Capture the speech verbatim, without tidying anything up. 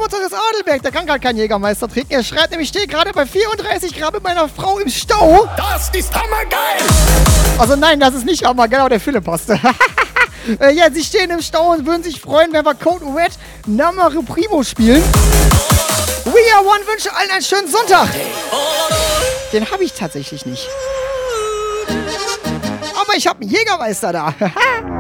Geburtstag ist Adelberg. Der kann gar keinen Jägermeister trinken. Er schreibt nämlich, ich stehe gerade bei vierunddreißig Grad mit meiner Frau im Stau. Das ist hammergeil! Also nein, das ist nicht hammergeil, aber der Philipp passte. äh, ja, sie stehen im Stau und würden sich freuen, wenn wir Code Red Namare Primo spielen. We Are One wünsche allen einen schönen Sonntag. Den habe ich tatsächlich nicht. Aber ich habe einen Jägermeister da.